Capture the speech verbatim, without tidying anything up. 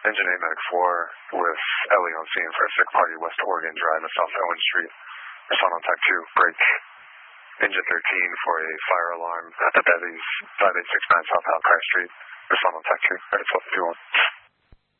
Engine eight Medic four with Ellie on scene for a sick party, West Oregon Drive and South Owen Street. Respond on Tech two, break. Engine thirteen for a fire alarm at the Bevies, five eight six nine South Outcry Street. Respond on Tech two, ready twelve fifty-one.